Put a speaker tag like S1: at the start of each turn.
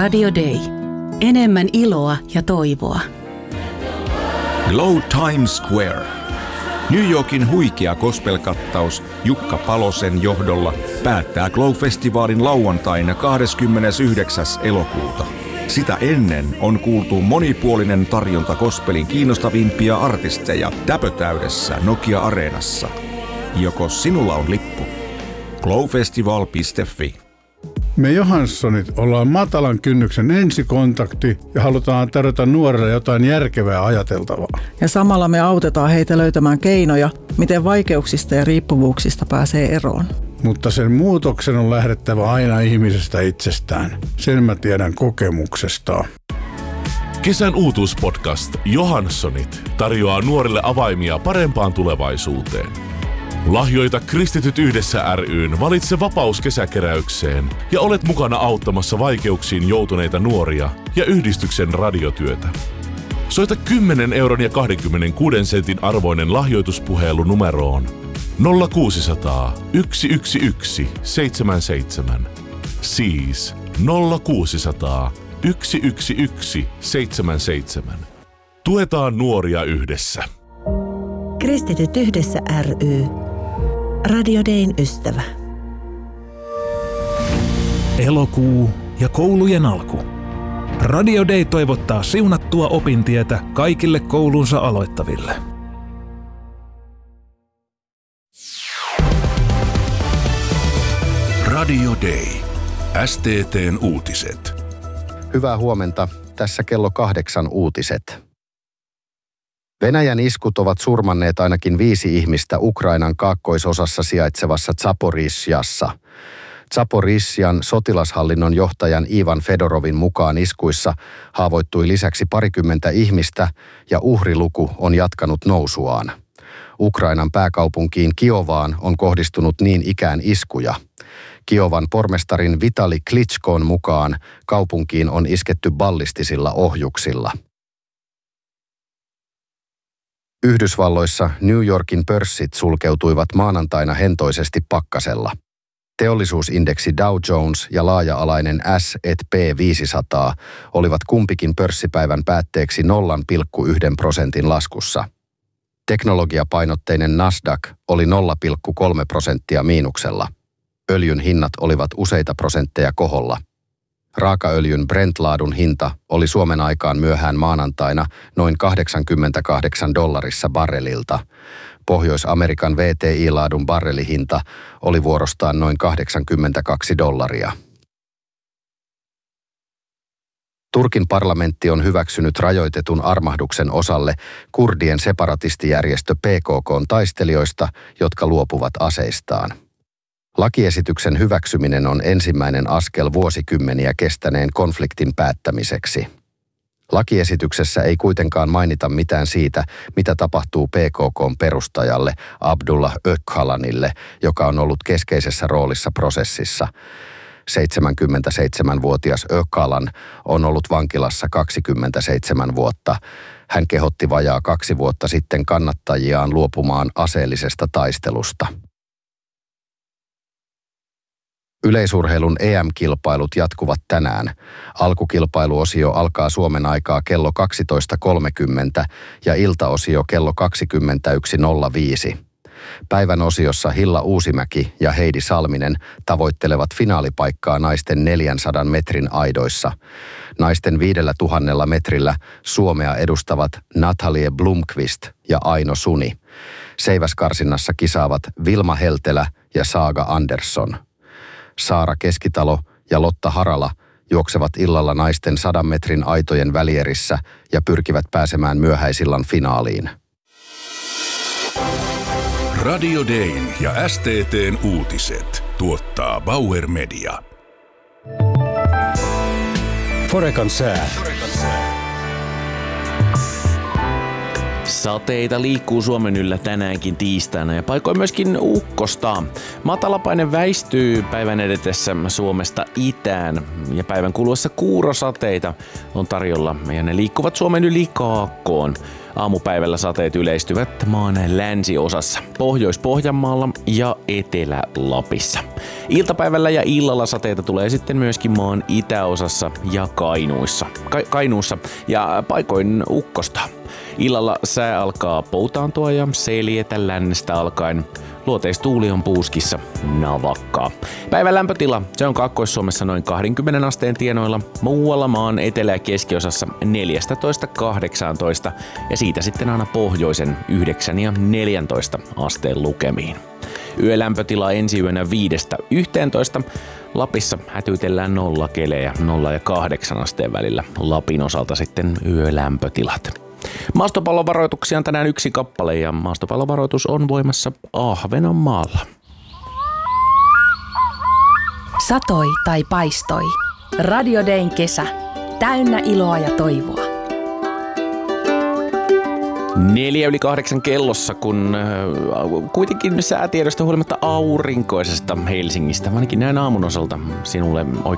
S1: Radio Day. Enemmän iloa ja toivoa.
S2: Glow Times Square. New Yorkin huikea gospel-kattaus Jukka Palosen johdolla päättää Glow-festivaalin lauantaina 29. elokuuta. Sitä ennen on kuultu monipuolinen tarjonta gospelin kiinnostavimpia artisteja täpötäydessä Nokia-areenassa. Joko sinulla on lippu? glowfestival.fi.
S3: Me Johanssonit ollaan matalan kynnyksen ensikontakti ja halutaan tarjota nuorille jotain järkevää ajateltavaa.
S4: Ja samalla me autetaan heitä löytämään keinoja, miten vaikeuksista ja riippuvuuksista pääsee eroon.
S3: Mutta sen muutoksen on lähdettävä aina ihmisestä itsestään. Sen mä tiedän kokemuksesta.
S5: Kesän uutuuspodcast Johanssonit tarjoaa nuorille avaimia parempaan tulevaisuuteen. Lahjoita Kristityt yhdessä ry:n Valitse vapaus -kesäkeräykseen ja olet mukana auttamassa vaikeuksiin joutuneita nuoria ja yhdistyksen radiotyötä. Soita 10 euron ja 26 sentin arvoinen lahjoituspuhelu numeroon 0600 111 77. Siis 0600 111 77. Tuetaan nuoria yhdessä.
S6: Kristityt yhdessä ry. Radio Dayn ystävä.
S7: Elokuu ja koulujen alku. Radio Day toivottaa siunattua opintietä kaikille koulunsa aloittaville.
S8: Radio Day. STT:n uutiset.
S9: Hyvää huomenta. Tässä kello 8 uutiset. Venäjän iskut ovat surmanneet ainakin 5 ihmistä Ukrainan kaakkoisosassa sijaitsevassa Zaporizhzhassa. Zaporizhzhan sotilashallinnon johtajan Ivan Fedorovin mukaan iskuissa haavoittui lisäksi 20 ihmistä ja uhriluku on jatkanut nousuaan. Ukrainan pääkaupunkiin Kiovaan on kohdistunut niin ikään iskuja. Kiovan pormestarin Vitali Klitschkon mukaan kaupunkiin on isketty ballistisilla ohjuksilla. Yhdysvalloissa New Yorkin pörssit sulkeutuivat maanantaina hentoisesti pakkasella. Teollisuusindeksi Dow Jones ja laaja-alainen S&P 500 olivat kumpikin pörssipäivän päätteeksi 0,1% laskussa. Teknologiapainotteinen Nasdaq oli 0,3% miinuksella. Öljyn hinnat olivat useita prosentteja koholla. Raakaöljyn Brent-laadun hinta oli Suomen aikaan myöhään maanantaina noin $88 barrelilta. Pohjois-Amerikan WTI-laadun barrelihinta oli vuorostaan noin $82. Turkin parlamentti on hyväksynyt rajoitetun armahduksen osalle kurdien separatistijärjestö PKK:n taistelijoista, jotka luopuvat aseistaan. Lakiesityksen hyväksyminen on ensimmäinen askel vuosikymmeniä kestäneen konfliktin päättämiseksi. Lakiesityksessä ei kuitenkaan mainita mitään siitä, mitä tapahtuu PKK:n perustajalle Abdullah Öcalanille, joka on ollut keskeisessä roolissa prosessissa. 77-vuotias Öcalan on ollut vankilassa 27 vuotta. Hän kehotti vajaa 2 vuotta sitten kannattajiaan luopumaan aseellisesta taistelusta. Yleisurheilun EM-kilpailut jatkuvat tänään. Alkukilpailuosio alkaa Suomen aikaa kello 12.30 ja iltaosio kello 21.05. Päivän osiossa Hilla Uusimäki ja Heidi Salminen tavoittelevat finaalipaikkaa naisten 400 metrin aidoissa. Naisten 5000 metrillä Suomea edustavat Natalie Blomqvist ja Aino Suni. Seiväskarsinnassa kisaavat Vilma Heltelä ja Saaga Andersson. Saara Keskitalo ja Lotta Harala juoksevat illalla naisten 100 metrin aitojen välierissä ja pyrkivät pääsemään myöhäisillan finaaliin.
S8: Radio Dayn ja STT:n uutiset tuottaa Bauer Media.
S10: Forekan sää. Sateita liikkuu Suomen yllä tänäänkin tiistaina ja paikoin myöskin ukkosta. Matalapaine väistyy päivän edetessä Suomesta itään ja päivän kuluessa kuurosateita on tarjolla ja ne liikkuvat Suomen yli kaakkoon. Aamupäivällä sateet yleistyvät maan länsiosassa, Pohjois-Pohjanmaalla ja Etelä-Lapissa. Iltapäivällä ja illalla sateita tulee sitten myöskin maan itäosassa ja Kainuussa ja paikoin ukkosta. Illalla sää alkaa poutaantua ja seljetä lännestä alkaen. Luoteistuuli on puuskissa navakkaa. Päivän lämpötila, se on Kaakkois-Suomessa noin 20 asteen tienoilla, muualla maan etelä- ja keskiosassa 14-18 ja siitä sitten aina pohjoisen 9 ja 14 asteen lukemiin. Yölämpötila ensi yönä 5-11. Lapissa hätyytellään nollakelejä 0 ja 8 asteen välillä. Lapin osalta sitten yölämpötilat. Maastopallovaroituksia on tänään 1 kappale ja maastopallovaroitus on voimassa Ahvenanmaalla.
S1: Satoi tai paistoi. Radio Dayn kesä. Täynnä iloa ja toivoa.
S10: 7:04 kellossa, kun kuitenkin säätiedosta huolimatta aurinkoisesta Helsingistä, ainakin näin aamun osalta sinulle oikein